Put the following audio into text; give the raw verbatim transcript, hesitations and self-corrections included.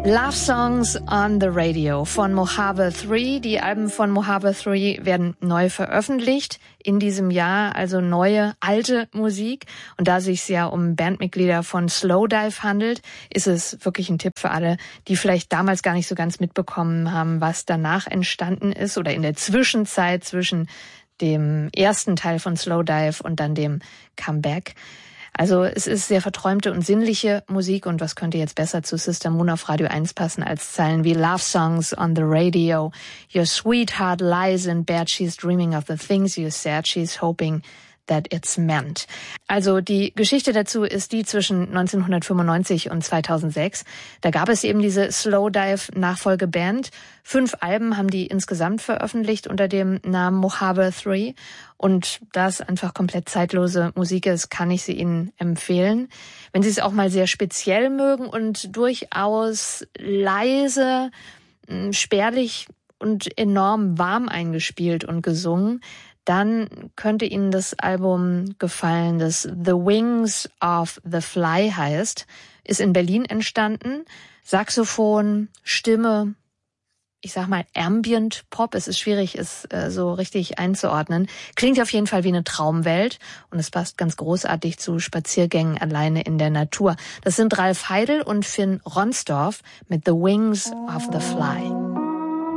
Love Songs on the Radio von Mojave drei. Die Alben von Mojave drei werden neu veröffentlicht in diesem Jahr, also neue, alte Musik. Und da es sich ja um Bandmitglieder von Slowdive handelt, ist es wirklich ein Tipp für alle, die vielleicht damals gar nicht so ganz mitbekommen haben, was danach entstanden ist oder in der Zwischenzeit zwischen dem ersten Teil von Slowdive und dann dem Comeback. Also es ist sehr verträumte und sinnliche Musik und was könnte jetzt besser zu Sister Moon auf Radio eins passen als Zeilen wie Love Songs on the Radio. Your sweetheart lies in bed, she's dreaming of the things you said, she's hoping that it's meant. Also die Geschichte dazu ist die zwischen neunzehnhundertfünfundneunzig und zweitausendsechs. Da gab es eben diese Slowdive-Nachfolgeband. Fünf Alben haben die insgesamt veröffentlicht unter dem Namen Mojave drei. Und da es einfach komplett zeitlose Musik ist, kann ich sie Ihnen empfehlen. Wenn Sie es auch mal sehr speziell mögen und durchaus leise, spärlich und enorm warm eingespielt und gesungen, dann könnte Ihnen das Album gefallen, das The Wings of the Fly heißt, ist in Berlin entstanden. Saxophon, Stimme, ich sag mal Ambient Pop, es ist schwierig, es äh, so richtig einzuordnen. Klingt auf jeden Fall wie eine Traumwelt und es passt ganz großartig zu Spaziergängen alleine in der Natur. Das sind Ralf Heidel und Finn Ronsdorf mit The Wings of the Fly.